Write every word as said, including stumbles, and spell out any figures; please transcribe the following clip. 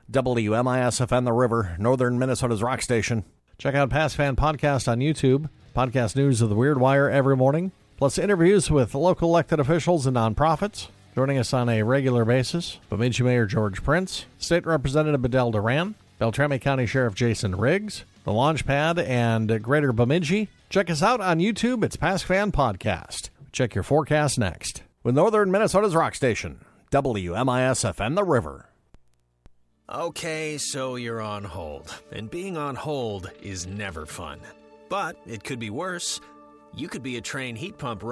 W M I S F M The River, northern Minnesota's rock station. Check out Past Fan Podcast on YouTube. Podcast news of the Weird Wire every morning, plus interviews with local elected officials and nonprofits. Joining us on a regular basis, Bemidji Mayor George Prince, State Representative Bedell Duran, Beltrami County Sheriff Jason Riggs, the Launchpad, and Greater Bemidji. Check us out on YouTube. It's Past Fan Podcast. Check your forecast next. With northern Minnesota's rock station, W M I S F M The River. Okay, so you're on hold, and being on hold is never fun. But it could be worse. You could be a Trane heat pump